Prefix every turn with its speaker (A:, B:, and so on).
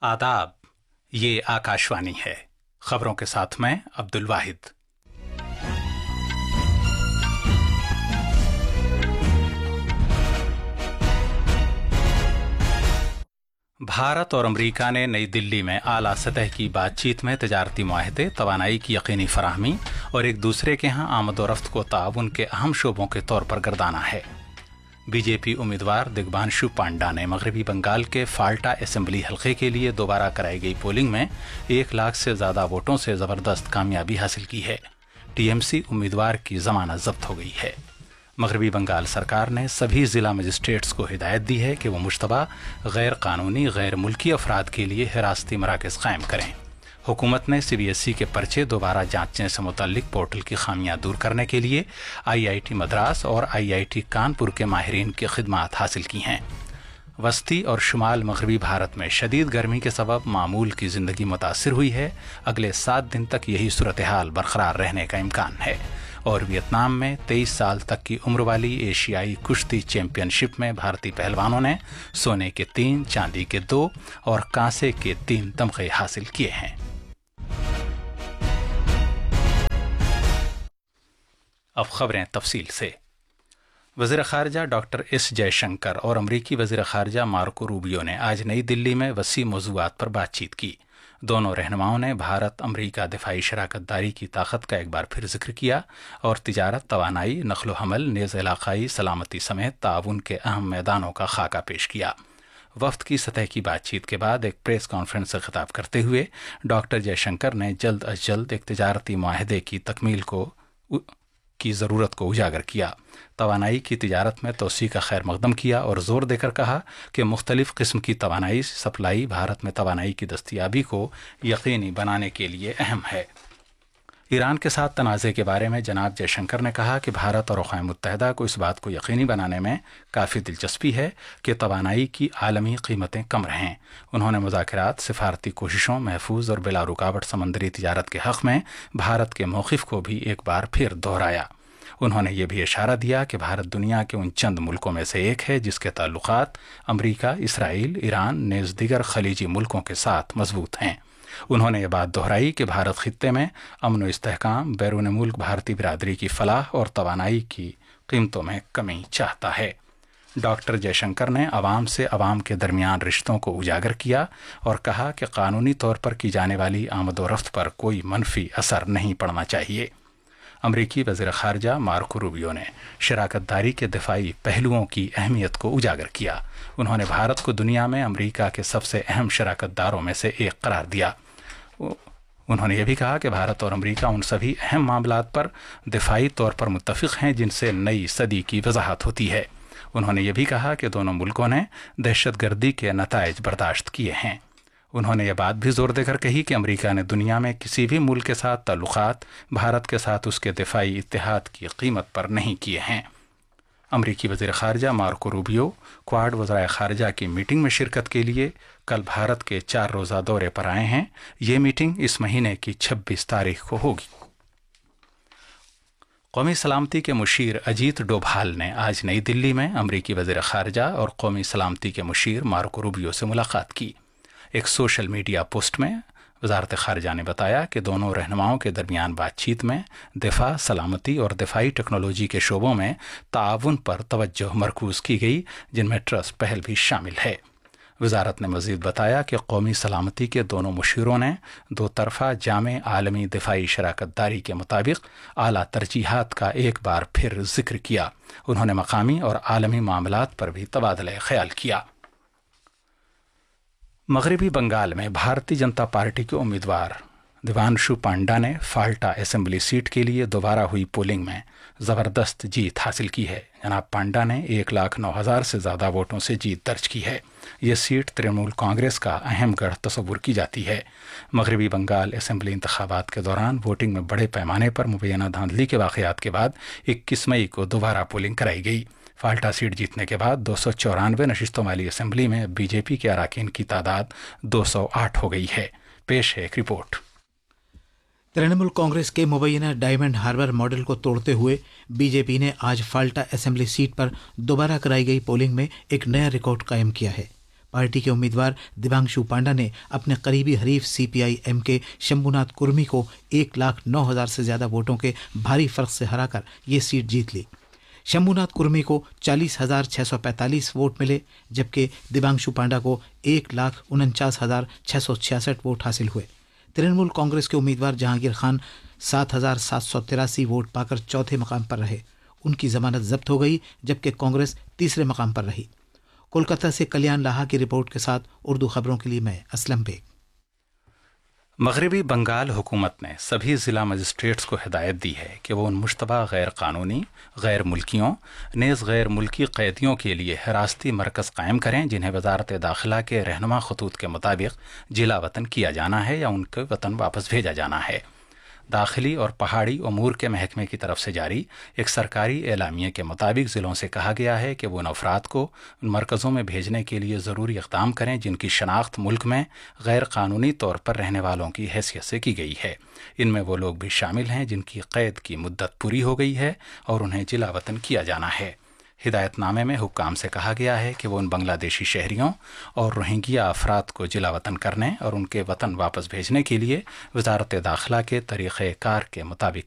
A: आदाब। ये आकाशवाणी है। खबरों के साथ मैं अब्दुल वाहिद। भारत और अमेरिका ने नई दिल्ली में आला सतह की बातचीत में तजारती मुआहदे, तवानाई की यकीनी फराहमी और एक दूसरे के यहाँ आमद-ओ-रफ्त को ताउन के अहम शोबों के तौर पर गर्दाना है। बीजेपी उम्मीदवार दिग्बांशु पांडा ने मगरबी बंगाल के फाल्टा असेंबली हलके के लिए दोबारा कराई गई पोलिंग में 1 लाख से ज्यादा वोटों से जबरदस्त कामयाबी हासिल की है। टीएमसी उम्मीदवार की जमानत जब्त हो गई है। मगरबी बंगाल सरकार ने सभी जिला मजिस्ट्रेट्स को हिदायत दी है कि वो मुश्तबा गैर कानूनी गैर मुल्की अफराद के लिए हिरासती मराकज़ कायम करें। हुकूमत ने सीबीएसई के पर्चे दोबारा जांचने से मुतल्लिक पोर्टल की खामियां दूर करने के लिए आईआईटी मद्रास और आईआईटी कानपुर के माहिरीन की खिदमात हासिल की हैं। वस्ती और शुमाल मगरबी भारत में शदीद गर्मी के सबब मामूल की जिंदगी मुतासिर हुई है। अगले 7 दिन तक यही सूरत हाल बरकरार रहने का इम्कान है। और वियतनाम में 23 साल तक की उम्र वाली एशियाई कुश्ती चैंपियनशिप में भारतीय पहलवानों ने सोने के 3, चांदी के 2 और कांसे के 3 तमगे हासिल किए हैं। अब खबरें तफसील से। वज़ीर ख़ारजा डॉक्टर एस जयशंकर और अमरीकी वज़ीर ख़ारजा मार्को रूबियो ने आज नई दिल्ली में वसी मौज़ूआत पर बातचीत की। दोनों रहनुमाओं ने भारत अमरीका दिफाई शराकतदारी की ताकत का एक बार फिर जिक्र किया और तिजारत, तवानाई, नक़्ल हमल, नेज़ इलाक़ाई सलामती समेत ताउन के अहम मैदानों का खाका पेश किया। वफ्द की सतह की बातचीत के बाद एक प्रेस कॉन्फ्रेंस से खिताब करते हुए डॉक्टर जयशंकर ने जल्द अज जल्द एक तिजारती मुआहदे की तकमील की ज़रूरत को उजागर किया। तवानाई की तिजारत में तोसी का खैर मकदम किया और ज़ोर देकर कहा कि मुख्तलिफ़ किस्म की तवानाई सप्लाई भारत में तवानाई की दस्तियाबी को यकीनी बनाने के लिए अहम है। ईरान के साथ तनाज़े के बारे में जनाब जयशंकर ने कहा कि भारत और अक़वाम मुत्तहिदा को इस बात को यकीनी बनाने में काफ़ी दिलचस्पी है कि तवानाई की आलमी कीमतें कम रहें। उन्होंने मुज़ाकरात, सिफारती कोशिशों, महफूज और बिला रुकावट समंदरी तिजारत के हक़ में भारत के मौक़िफ़ को भी एक बार फिर दोहराया। उन्होंने ये भी इशारा दिया कि भारत दुनिया के उन चंद मुल्कों में से एक है जिसके ताल्लुक़ात अमरीका, इसराइल, ईरान नेज़ दीगर खलीजी मुल्कों के साथ मजबूत हैं। उन्होंने ये बात दोहराई कि भारत खित्ते में अमन व इस्तेहकाम, बैरून मुल्क भारतीय बिरादरी की फलाह और तवानाई की कीमतों में कमी चाहता है। डॉक्टर जयशंकर ने अवाम से अवाम के दरमियान रिश्तों को उजागर किया और कहा कि कानूनी तौर पर की जाने वाली आमद-ओ-रफ्त पर कोई मनफी असर नहीं पड़ना चाहिए। अमरीकी वज़ीर ख़ारजा मार्को रूबियो ने शराकतदारी के दिफाई पहलुओं की अहमियत को उजागर किया। उन्होंने भारत को दुनिया में अमरीका के सबसे अहम शराकतदारों में से एक करार दिया। उन्होंने ये भी कहा कि भारत और अमरीका उन सभी अहम मामलात पर दिफाई तौर पर मुत्तफ़िक़ हैं जिनसे नई सदी की वजाहत होती है। उन्होंने ये भी कहा कि दोनों मुल्कों ने दहशतगर्दी के नताइज बर्दाश्त किए हैं। उन्होंने ये बात भी जोर देकर कही कि अमेरिका ने दुनिया में किसी भी मुल्क के साथ ताल्लुक़ात भारत के साथ उसके दिफाई इत्तेहाद की कीमत पर नहीं किए हैं। अमरीकी वज़ीर ख़ारजा मार्को रूबियो क्वाड वज़राए ख़ारजा की मीटिंग में शिरकत के लिए कल भारत के 4 रोज़ा दौरे पर आए हैं। ये मीटिंग इस महीने की 26 तारीख को होगी। कौमी सलामती के मुशीर अजीत डोभाल ने आज नई दिल्ली में अमरीकी वज़ीर ख़ारजा और कौमी सलामती के मुशीर मार्को रूबियो से मुलाकात की। एक सोशल मीडिया पोस्ट में वज़ारत ख़ारजा ने बताया कि दोनों रहनुमाओं के दरमियान बातचीत में दिफा, सलामती और दिफाई टेक्नोलॉजी के शोबों में ताउन पर तवज्जो मरकूज़ की गई, जिनमें ट्रस्ट पहल भी शामिल है। वज़ारत ने मज़ीद बताया कि कौमी सलामती के दोनों मुशीरों ने 2 तरफ़ा जामे आलमी दिफाई शराकतदारी के मुताबिक आला तरजीहात का एक बार फिर जिक्र किया। उन्होंने मकामी और आलमी मामलात पर भी तबादला ख्याल किया। मगरबी बंगाल में भारतीय जनता पार्टी के उम्मीदवार दिग्बांशु पांडा ने फाल्टा असेंबली सीट के लिए दोबारा हुई पोलिंग में ज़बरदस्त जीत हासिल की है। जनाब पांडा ने 1,09,000 से ज़्यादा वोटों से जीत दर्ज की है। ये सीट तृणमूल कांग्रेस का अहम गढ़ तस्वुर की जाती है। मगरबी बंगाल असेंबली इंतखाबात के दौरान वोटिंग में बड़े पैमाने पर मुबैना धांधली के वाक़यात के बाद 21 मई को दोबारा पोलिंग कराई गई। फाल्टा सीट जीतने के बाद 294 नशिस्तों वाली असेंबली में बीजेपी के अराकीन की तादाद 208 हो गई है। पेश है एक रिपोर्ट।
B: तृणमूल कांग्रेस के मुबैना डायमंड हार्बर मॉडल को तोड़ते हुए बीजेपी ने आज फाल्टा असेंबली सीट पर दोबारा कराई गई पोलिंग में एक नया रिकॉर्ड कायम किया है। पार्टी के उम्मीदवार दिवांशु पांडा ने अपने करीबी हरीफ CPI-M के शंभुनाथ कुर्मी को 1,09,000 से ज्यादा वोटों के भारी फर्क से हराकर ये सीट जीत ली। शंभुनाथ कुर्मी को 40,645 वोट मिले, जबकि दिवांशु पांडा को 1,49,666 वोट हासिल हुए। तृणमूल कांग्रेस के उम्मीदवार जहांगीर खान 7,783 वोट पाकर चौथे मकाम पर रहे। उनकी जमानत जब्त हो गई, जबकि कांग्रेस तीसरे मकाम पर रही। कोलकाता से कल्याण लाहा की रिपोर्ट के साथ उर्दू खबरों के लिए मैं असलम बेग।
A: मगरबी बंगाल हुकूमत ने सभी ज़िला मजिस्ट्रेट्स को हिदायत दी है कि वो उन मुश्तबा गैर कानूनी, गैर मुल्कियों, नेज़ गैर मुल्की कैदियों के लिए हिरासती मरकज़ कायम करें जिन्हें वजारत दाखिला के रहनुमा खतूत के मुताबिक जिला वतन किया जाना है या उनके वतन वापस भेजा जाना है। दाखिली और पहाड़ी अमूर के महकमे की तरफ से जारी एक सरकारी एलामिया के मुताबिक ज़िलों से कहा गया है कि वो उन अफराद को उन मरकज़ों में भेजने के लिए ज़रूरी इक़दाम करें जिनकी शनाख्त मुल्क में गैर कानूनी तौर पर रहने वालों की हैसियत से की गई है। इनमें वो लोग भी शामिल हैं जिनकी क़ैद की मुद्दत पूरी हो गई है और उन्हें जिला वतन किया जाना है। हिदायतनामे में हुक्काम से कहा गया है कि वो उन बांग्लादेशी शहरियों और रोहिंग्या अफराद को जिला वतन करने और उनके वतन वापस भेजने के लिए वजारत दाखिला के तरीक़े कार के मुताबिक